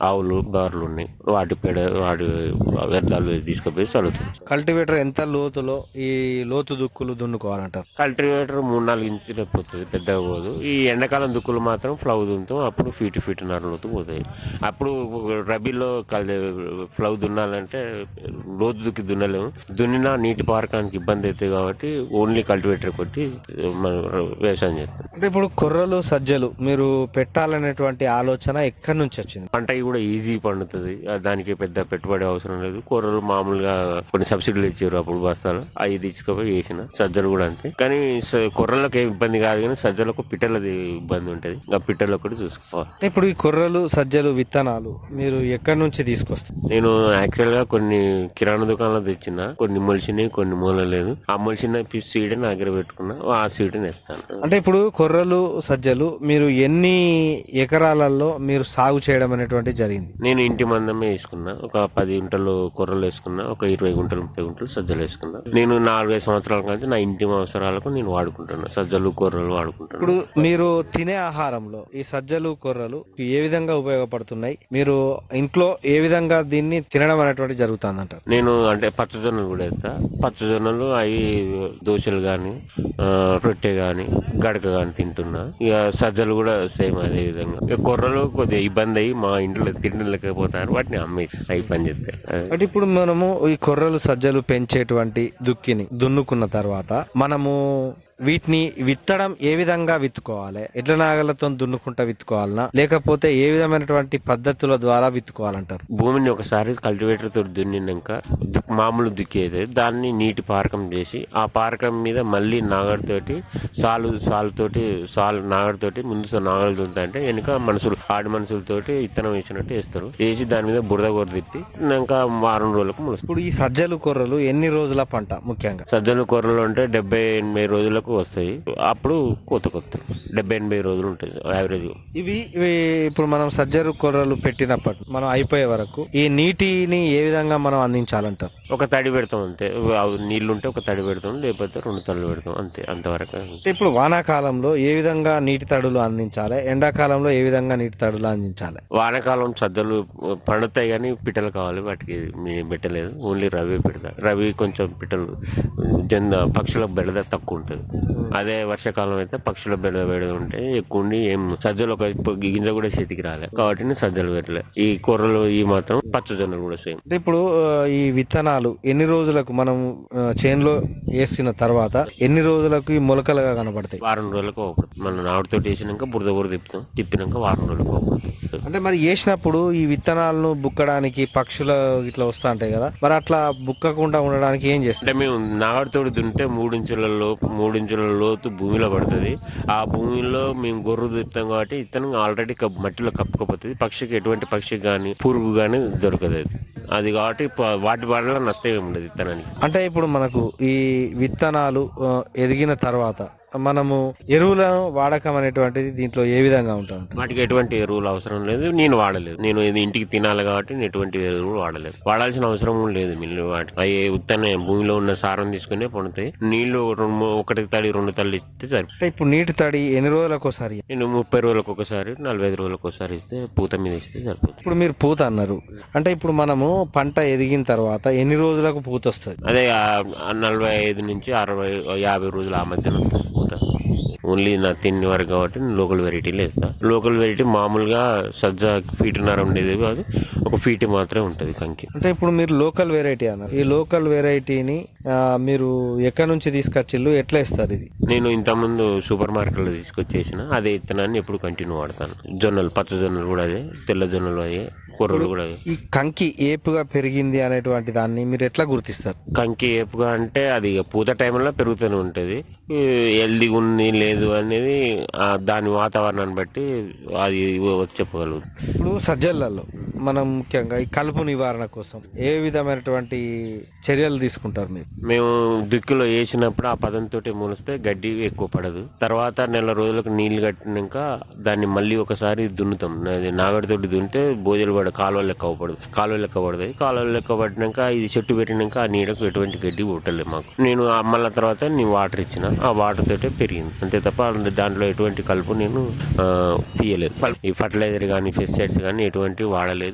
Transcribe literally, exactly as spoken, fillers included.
ఆవులు బార్లు ఉన్నాయి, వాటి పేడ వాటి వ్యర్థాలు తీసుకుపోయి చల్లుతాం. కల్టివేటర్ ఎంత లోతులో ఈ లోతు దుక్కులు దున్నుకోవాలంటారు? కల్టివేటర్ మూడు నాలుగు ఇంచులు పోతుంది, పెద్దగా పోదు. ఈ ఎండాకాలం దుక్కులు మాత్రం ఫ్లవ్ దున్నుతాం, అప్పుడు ఫీట్ ఫీట్ నర లోతు పోతాయి. అప్పుడు రబీలో కల్ ఫ్లవ్ దున్నాలంటే లోతు దుక్కి దున్నలేము, దున్నినా నీటి పారకానికి ఇబ్బంది అవుతాయి కాబట్టి ఓన్లీ కల్టివేటర్ కొట్టి మనం వ్యవసాయం చేస్తాం. అంటే ఇప్పుడు కొర్రలు సజ్జలు మీరు పెట్టాలనేటువంటి ఆలోచన ఎక్కడి నుంచి వచ్చింది? పంట కూడా ఈజీ పండుతుంది, దానికి పెద్ద పెట్టుబడి అవసరం లేదు. కూరలు మామూలుగా కొన్ని సబ్సిడీలు ఇచ్చారు అప్పుడు బస్తాలు, అవి తీసుకుపోయి వేసిన. సజ్జలు కూడా అంతే, కానీ కొర్రలకు ఏం ఇబ్బంది కాదు, కానీ సజ్జలకు పిట్టలది ఇబ్బంది ఉంటది, ఆ పిట్టలు కూడా చూసుకోవాలి. ఇప్పుడు ఈ కొర్రలు సజ్జలు విత్తనాలు మీరు ఎక్కడి నుంచి తీసుకొస్తారు? నేను యాక్చువల్ గా కొన్ని కిరాణా దుకాణాలు తెచ్చిన, కొన్ని మొలిచినాయి కొన్ని మూలలేదు. ఆ మొలిచిన పిస్ సీడ్ నా దగ్గర పెట్టుకున్నా, ఆ సీడ్ నేస్తాను. అంటే ఇప్పుడు కొర్రలు సజ్జలు మీరు ఎన్ని ఎకరాలలో మీరు సాగు చేయడం అనేటువంటి జరిగింది? నేను ఇంటి మందమే వేసుకున్నా, ఒక పది గుంటలు కొర్రలు వేసుకున్నా, ఒక ఇరవై గుంటలు ముప్పై గుంటలు సజ్జలు వేసుకున్నా. నేను నాలుగైదు సంవత్సరాల కంటే నా ఇంటి అవసరాలకు నేను వాడుకుంటున్నా, సజ్జలు కొర్రలు వాడుకుంటున్నా. ఇప్పుడు మీరు తినే ఆహారంలో ఈ సజ్జలు కొర్రలు ఏ విధంగా ఉపయోగపడుతున్నాయి, మీరు ఇంట్లో ఏ విధంగా దీన్ని తినడం అనేటువంటి జరుగుతుంది అంటారు? నేను అంటే పచ్చజొన్నలు కూడా వేస్తా. పచ్చజొన్నలు అవి దోశలు గాని, రొట్టె గాని, గడక గాని తింటున్నా. ఇక సజ్జలు కూడా సేమ్ అదే విధంగా. ఇక కొర్రలు కొద్దిగా ఇబ్బంది అయ్యి మా ఇంట్లో తిండిలేకపోతారు, వాటిని అమ్మి అవి పని చేస్తాయి. అంటే ఇప్పుడు మనము ఈ కొర్రలు సజ్జలు పెంచేటువంటి దుక్కిని దున్నుకున్న తర్వాత మనము వీటిని విత్తడం ఏ విధంగా విత్తుకోవాలి? ఎడ్ల నాగలతో దున్నుకుంటా విత్తుకోవాలనా, లేకపోతే ఏ విధమైనటువంటి పద్ధతుల ద్వారా విత్తుకోవాలంటారు? భూమిని ఒకసారి కల్టివేటర్ తోటి దున్నినాక మామూలు దుక్కేది, దాన్ని నీటి పారకం చేసి ఆ పారకం మీద మళ్ళీ నాగడితోటి సాలు సాలుతోటి సాలు నాగడితోటి ముందు నాగలు దున్నుతా అంటే వెనుక మనుషులు ఆడి మనుషులతోటి ఇత్తనం వేసినట్టు వేస్తారు, వేసి దాని మీద బురద గొర్ర తిప్పి ఇంకా వారం రోజులకు మొలుస్తుంది. ఇప్పుడు ఈ సజ్జలు కొర్రలు ఎన్ని రోజుల పంట? ముఖ్యంగా సజ్జలు కొర్రలు అంటే డెబ్బై ఎనభై రోజులకు వస్తాయి, అప్పుడు కొత్త కొత్త డెబ్బై ఎనభై రోజులు ఉంటాయి యావరేజ్. ఇవి ఇవి ఇప్పుడు మనం సజ్జలు కొర్రలు పెట్టినప్పటి మనం అయిపోయే వరకు ఈ నీటిని ఏ విధంగా మనం అందించాలంటారు? ఒక తడి పెడతాం అంతే, నీళ్లుంటే ఒక తడి పెడతాం, లేకపోతే రెండు తడులు పెడతాం అంతే, అంతవరకు. ఇప్పుడు వానాకాలంలో ఏ విధంగా నీటి తడులు అందించాలి, ఎండాకాలంలో ఏ విధంగా నీటి తడులు అందించాలి? వానాకాలం సజ్జలు పండుతాయి కానీ పిట్టలు కావాలి, వాటికి పెట్టలేదు, ఓన్లీ రవి పెడతా. రవి కొంచెం పిట్టలు జన పక్షుల బెడద తక్కువ ఉంటుంది. అదే వర్షాకాలం అయితే పక్షుల బెడద బెడద ఉంటే ఎక్కువ ఉండి ఏం సజ్జలు ఒక గింజ కూడా చేతికి రాలే కాబట్టి సజ్జలు పెట్టలే. ఈ కూరలు ఈ మాత్రం పచ్చజొన్నలు కూడా సేమ్. ఇప్పుడు ఈ విత్తనాలు ఎన్ని రోజులకు మనం చేనులో వేసిన తర్వాత ఎన్ని రోజులకు ఈ మొలకలుగా కనబడతాయి? వారం రోజులకు ఒకటి మనం నాటుతో వేసినాక బురద బురద తిప్పుతాం, తిప్పినాక వారం రోజులకు ఒకటి. అంటే మరి వేసినప్పుడు ఈ విత్తనాలను బుక్కడానికి పక్షులు ఇట్లా వస్తా ఉంటాయి కదా, మరి అట్లా బుక్కకుండా ఉండడానికి ఏం చేస్తాం? అంటే మేము నాగడితోటి దున్నితే మూడించులలో మూడించుల లోతు భూమిలో పడుతుంది. ఆ భూమిలో మేము గొర్రె తిప్పుతాం కాబట్టి ఇత్తనం ఆల్రెడీ మట్టిలో కప్పుకపోతుంది, పక్షికి ఎటువంటి పక్షికి గాని పురుగు గాని దొరకదు అది అది కాబట్టి వాటి వల్ల నష్టం ఏమి ఉండదు విత్తనానికి. అంటే ఇప్పుడు మనకు ఈ విత్తనాలు ఎదిగిన తర్వాత మనము ఎరువుల వాడకం అనేటువంటిది దీంట్లో ఏ విధంగా ఉంటుంది? వాటికి ఎటువంటి ఎరువులు అవసరం లేదు, నేను వాడలేదు. నేను ఇది ఇంటికి తినాలి కాబట్టి నేను ఎటువంటి ఎరువులు వాడలేదు, వాడాల్సిన అవసరం లేదు. మిల్లు వాటి అవి ఉత్తనే భూమిలో ఉన్న సారం తీసుకునే పండుతాయి. నీళ్లు ఒకటి తడి రెండు తల్లి ఇస్తే సరిపోతుంది. ఇప్పుడు నీటి తడి ఎన్ని రోజులకు ఒకసారి? నేను ముప్పై రోజులకు ఒకసారి నలభై ఐదు రోజులకు ఒకసారి ఇస్తే పూత మీద ఇస్తే సరిపోతుంది. ఇప్పుడు మీరు పూత అన్నారు అంటే ఇప్పుడు మనము పంట ఎదిగిన తర్వాత ఎన్ని రోజులకు పూత వస్తుంది? అదే నలభై ఐదు నుంచి అరవై యాభై రోజులు ఆ మధ్యన పూత. ఓన్లీ నా తిండి వరకు కాబట్టి లోకల్ వెరైటీలు వేస్తా. లోకల్ వెరైటీ మామూలుగా సజ్జ ఫీటున్నర ఉండేది కాదు, ఒక ఫీట్ మాత్రమే ఉంటది కంకి. అంటే ఇప్పుడు మీరు లోకల్ వెరైటీ అన్నారు, ఈ లోకల్ వెరైటీని మీరు ఎక్కడి నుంచి తీసుకొచ్చిల్లు, ఎట్లా ఇస్తారు ఇది? నేను ఇంత ముందు సూపర్ మార్కెట్ లో తీసుకొచ్చేసిన అదే ఇత్తనాన్ని ఎప్పుడు కంటిన్యూ వాడతాను. జొన్నలు పచ్చ జొన్నలు కూడా అదే, తెల్ల జొన్నలు అదే, కూరలు కూడా అదే. ఈ కంకి ఏపుగా పెరిగింది అనేటువంటి దాన్ని మీరు ఎట్లా గుర్తిస్తారు? కంకి ఏపుగా అంటే అది పూత టైంలో పెరుగుతూనే ఉంటది, హెల్దీగా ఉంది లేదు అనేది దాని వాతావరణాన్ని బట్టి అది చెప్పగలుగుతుంది. ఇప్పుడు సజ్జలలో మనం ముఖ్యంగా ఈ కలుపు నివారణ కోసం ఏ విధమైనటువంటి చర్యలు తీసుకుంటారు మీరు? మేము దుక్కిలో వేసినప్పుడు ఆ పదంతో మూలిస్తే గడ్డి ఎక్కువ పడదు. తర్వాత నెల రోజులకు నీళ్లు కట్టినాక దాన్ని మళ్ళీ ఒకసారి దున్నుతాం. నాగడితోటి దున్నితే భోజలు పడ కాలువ లెక్క పడదు, కాలువ లెక్క పడుతుంది. కాలువ లెక్క పడినాక ఇది చెట్టు పెట్టినాక ఆ నీడకు ఎటువంటి గడ్డి పుట్టలేదు మాకు. నేను మళ్ళీ తర్వాత నేను వాటర్ ఇచ్చిన, ఆ వాటర్ తోటే పెరిగింది అంతే తప్ప దాంట్లో ఎటువంటి కలుపు నేను తీయలేదు. ఈ ఫర్టిలైజర్ కానీ పెస్టిసైడ్స్ కానీ ఎటువంటి వాడలేదు.